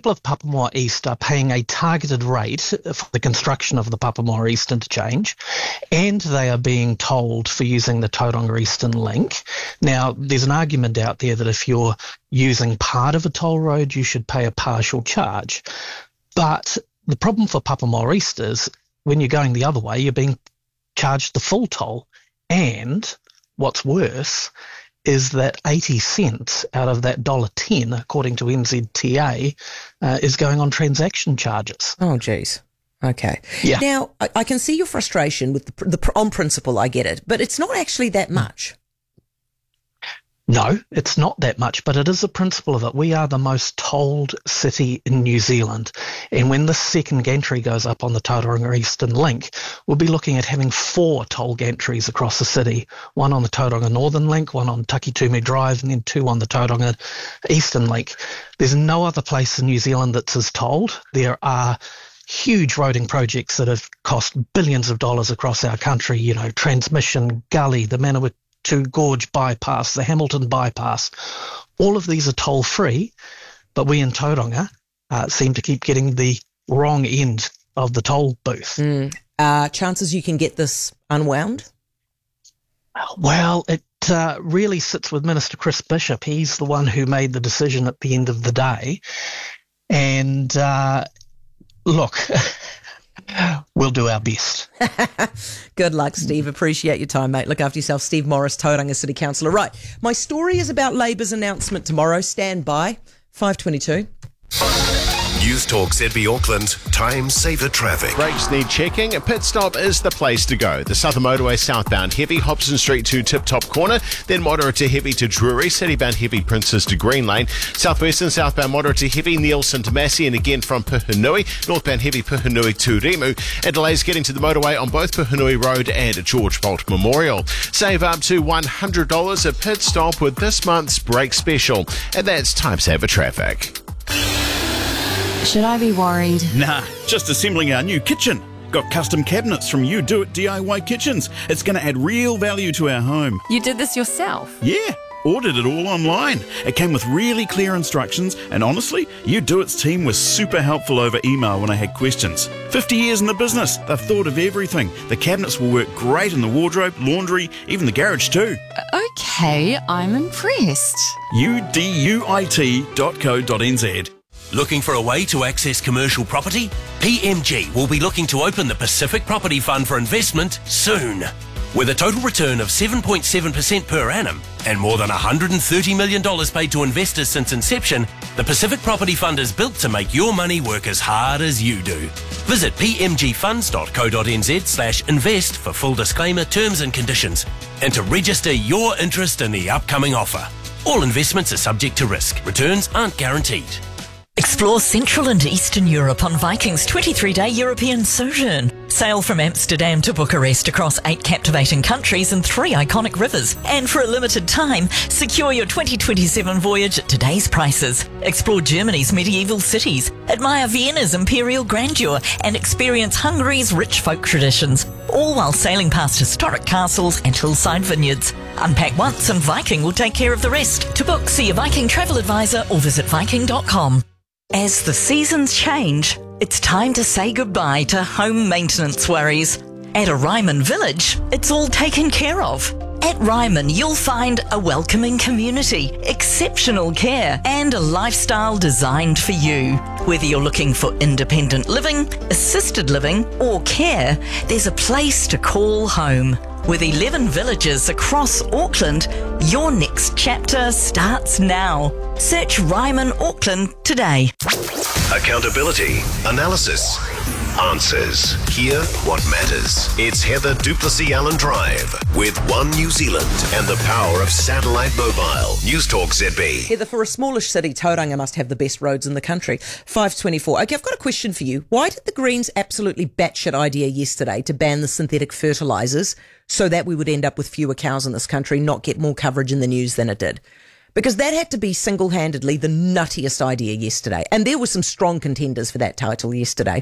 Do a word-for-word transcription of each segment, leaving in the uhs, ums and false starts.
people of Papamoa East are paying a targeted rate for the construction of the Papamoa East interchange, and they are being tolled for using the Tauranga Eastern Link. Now, there's an argument out there that if you're using part of a toll road, you should pay a partial charge. But the problem for Papamoa East is when you're going the other way, you're being charged the full toll. And what's worse is that eighty cents out of that one dollar ten, according to N Z T A, uh, is going on transaction charges. Oh, geez. Okay. Yeah. Now, I, I can see your frustration with the, the on principle, I get it, but it's not actually that much. No, it's not that much, but it is a principle of it. We are the most tolled city in New Zealand. And when the second gantry goes up on the Tauranga Eastern Link, we'll be looking at having four toll gantries across the city, one on the Tauranga Northern Link, one on Takitumu Drive, and then two on the Tauranga Eastern Link. There's no other place in New Zealand that's as tolled. There are huge roading projects that have cost billions of dollars across our country, you know, Transmission Gully, the Manawatu Gorge bypass, the Hamilton bypass. All of these are toll-free, but we in Tauranga uh, seem to keep getting the wrong end of the toll booth. Mm. Uh, chances you can get this unwound? Well, it uh, really sits with Minister Chris Bishop. He's the one who made the decision at the end of the day. And uh, look... We'll do our best. Good luck, Steve. Appreciate your time, mate. Look after yourself. Steve Morris, Tauranga City Councillor. Right, my story is about Labour's announcement tomorrow. Stand by. five twenty-two. News Talk Z B Auckland, time saver traffic. Brakes need checking. A pit stop is the place to go. The Southern Motorway southbound heavy, Hobson Street to Tip Top Corner, then moderate to heavy to Drury, citybound heavy Princess to Green Lane, southwestern southbound moderate to heavy Nielsen to Massey, and again from Puhinui, northbound heavy Puhinui to Rimu, and delays getting to the motorway on both Puhinui Road and George Bolt Memorial. Save up to one hundred dollars a pit stop with this month's brake special. And that's time saver traffic. Should I be worried? Nah, just assembling our new kitchen. Got custom cabinets from You Do It D I Y Kitchens. It's going to add real value to our home. You did this yourself? Yeah, ordered it all online. It came with really clear instructions, and honestly, You Do It's team was super helpful over email when I had questions. fifty years in the business, they've thought of everything. The cabinets will work great in the wardrobe, laundry, even the garage too. Okay, I'm impressed. U D U I T dot co dot n z. Looking for a way to access commercial property? P M G will be looking to open the Pacific Property Fund for investment soon. With a total return of seven point seven percent per annum and more than one hundred thirty million dollars paid to investors since inception, the Pacific Property Fund is built to make your money work as hard as you do. Visit p m g funds dot co dot n z slash invest for full disclaimer, terms and conditions, and to register your interest in the upcoming offer. All investments are subject to risk. Returns aren't guaranteed. Explore Central and Eastern Europe on Viking's twenty-three day European sojourn. Sail from Amsterdam to Bucharest across eight captivating countries and three iconic rivers. And for a limited time, secure your twenty twenty-seven voyage at today's prices. Explore Germany's medieval cities, admire Vienna's imperial grandeur, and experience Hungary's rich folk traditions, all while sailing past historic castles and hillside vineyards. Unpack once and Viking will take care of the rest. To book, see a Viking travel advisor or visit viking dot com. As the seasons change, it's time to say goodbye to home maintenance worries. At a Ryman Village, it's all taken care of. At Ryman, you'll find a welcoming community, exceptional care, and a lifestyle designed for you. Whether you're looking for independent living, assisted living, or care, there's a place to call home. With eleven villages across Auckland, your next chapter starts now. Search Ryman Auckland today. Accountability, analysis, answers. Hear what matters. It's Heather Duplessis Allen Drive with One New Zealand and the power of satellite mobile. News Talk Z B. Heather, for a smallish city, Tauranga must have the best roads in the country. five twenty-four. Okay, I've got a question for you. Why did the Greens absolutely batshit idea yesterday to ban the synthetic fertilisers so that we would end up with fewer cows in this country, not get more coverage in the news than it did? Because that had to be single-handedly the nuttiest idea yesterday. And there were some strong contenders for that title yesterday.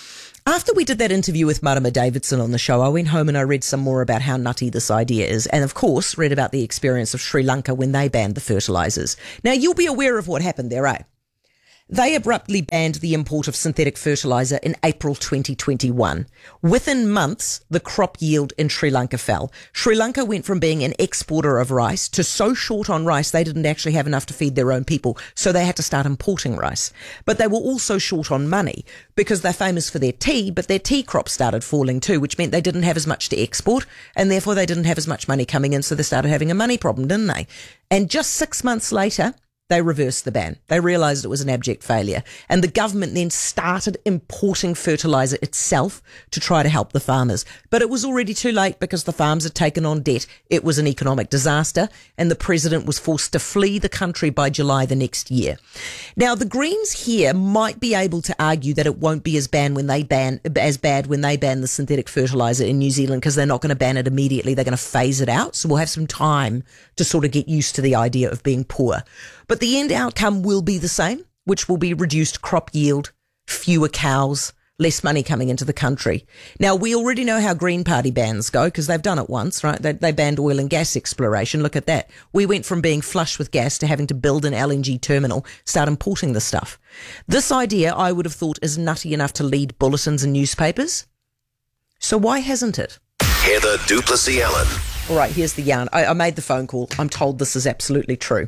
After we did that interview with Marama Davidson on the show, I went home and I read some more about how nutty this idea is. And of course, read about the experience of Sri Lanka when they banned the fertilisers. Now, you'll be aware of what happened there, eh? They abruptly banned the import of synthetic fertilizer in April twenty twenty-one. Within months, the crop yield in Sri Lanka fell. Sri Lanka went from being an exporter of rice to so short on rice they didn't actually have enough to feed their own people, so they had to start importing rice. But they were also short on money because they're famous for their tea, but their tea crop started falling too, which meant they didn't have as much to export, and therefore they didn't have as much money coming in, so they started having a money problem, didn't they? And just six months later, they reversed the ban. They realised it was an abject failure. And the government then started importing fertiliser itself to try to help the farmers. But it was already too late because the farms had taken on debt. It was an economic disaster and the president was forced to flee the country by July the next year. Now, the Greens here might be able to argue that it won't be as bad when they ban, as bad when they ban the synthetic fertiliser in New Zealand because they're not going to ban it immediately. They're going to phase it out. So we'll have some time to sort of get used to the idea of being poor. But the end outcome will be the same, which will be reduced crop yield, fewer cows, less money coming into the country. Now, we already know how Green Party bans go because they've done it once, right? They, they banned oil and gas exploration. Look at that. We went from being flush with gas to having to build an L N G terminal, start importing the stuff. This idea, I would have thought, is nutty enough to lead bulletins and newspapers. So why hasn't it? Heather du Plessis-Allen. All right, here's the yarn. I, I made the phone call. I'm told this is absolutely true.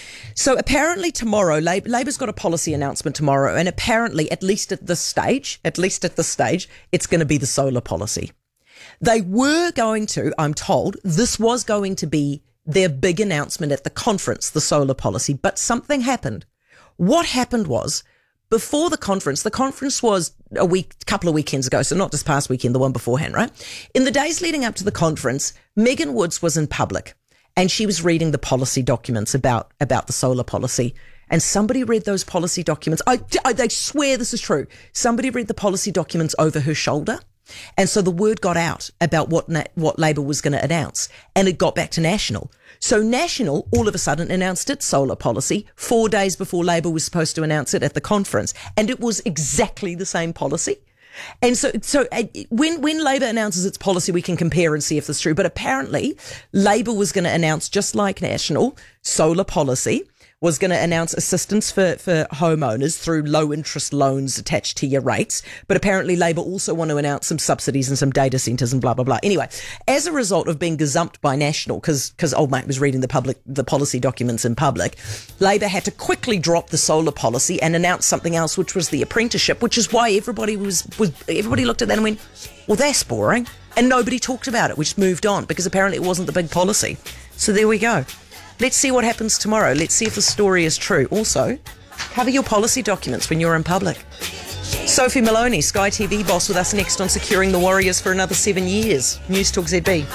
So apparently tomorrow, Labor, Labor's got a policy announcement tomorrow, and apparently, at least at this stage, at least at this stage, it's going to be the solar policy. They were going to, I'm told, this was going to be their big announcement at the conference, the solar policy, but something happened. What happened was, before the conference, the conference was a week, couple of weekends ago, so not this past weekend, the one beforehand, right? In the days leading up to the conference, Megan Woods was in public and she was reading the policy documents about, about the solar policy. And somebody read those policy documents. I, I, they swear this is true. Somebody read the policy documents over her shoulder. And so the word got out about what na- what Labor was going to announce, and it got back to National. So National all of a sudden announced its solar policy four days before Labor was supposed to announce it at the conference, and it was exactly the same policy. And so, so uh, when when Labor announces its policy, we can compare and see if this is true. But apparently, Labor was going to announce, just like National, solar policy. Was going to announce assistance for, for homeowners through low interest loans attached to your rates. But apparently Labor also want to announce some subsidies and some data centres and blah, blah, blah. Anyway, as a result of being gazumped by National, because because old mate was reading the public the policy documents in public, Labor had to quickly drop the solar policy and announce something else, which was the apprenticeship, which is why everybody was, was everybody looked at that and went, well, that's boring. And nobody talked about it, which moved on because apparently it wasn't the big policy. So there we go. Let's see what happens tomorrow. Let's see if the story is true. Also, cover your policy documents when you're in public. Sophie Maloney, Sky T V boss, with us next on Securing the Warriors for another seven years. News Talk Z B.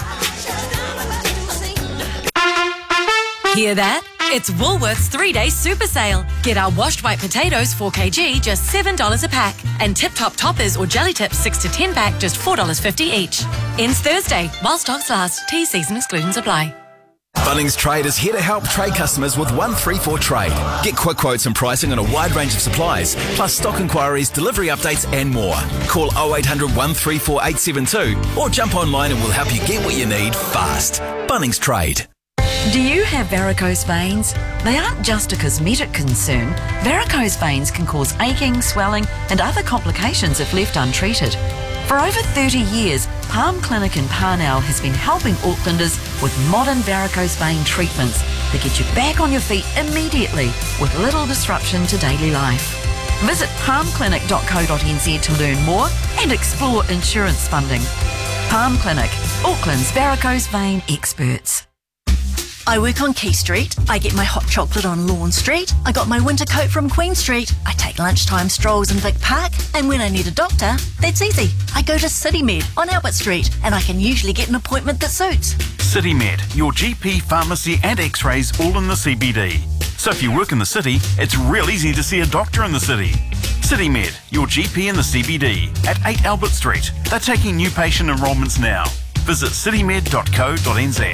Hear that? It's Woolworths three-day super sale. Get our washed white potatoes four kilograms, just seven dollars a pack. And Tip Top Toppers or Jelly Tips six to ten pack, just four dollars fifty each. Ends Thursday, while stocks last. T season exclusions apply. Bunnings Trade is here to help trade customers with one three four Trade. Get quick quotes and pricing on a wide range of supplies, plus stock inquiries, delivery updates and more. Call oh eight hundred, one three four, eight seven two or jump online and we'll help you get what you need fast. Bunnings Trade. Do you have varicose veins? They aren't just a cosmetic concern. Varicose veins can cause aching, swelling and other complications if left untreated. For over thirty years, Palm Clinic in Parnell has been helping Aucklanders with modern varicose vein treatments that get you back on your feet immediately with little disruption to daily life. Visit palm clinic dot co dot n z to learn more and explore insurance funding. Palm Clinic, Auckland's varicose vein experts. I work on Key Street. I get my hot chocolate on Lawn Street. I got my winter coat from Queen Street. I take lunchtime strolls in Vic Park. And when I need a doctor, that's easy. I go to CityMed on Albert Street and I can usually get an appointment that suits. CityMed, your G P, pharmacy and x-rays all in the C B D. So if you work in the city, it's real easy to see a doctor in the city. CityMed, your G P in the C B D at eight Albert Street. They're taking new patient enrolments now. Visit citymed dot co dot n z.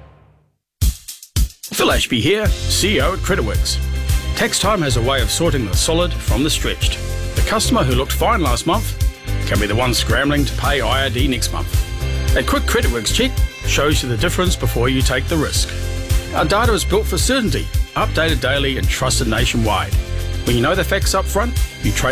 Phil Ashby here, C E O at CreditWorks. Tax time has a way of sorting the solid from the stretched. The customer who looked fine last month can be the one scrambling to pay I R D next month. A quick CreditWorks check shows you the difference before you take the risk. Our data is built for certainty, updated daily and trusted nationwide. When you know the facts up front, you trade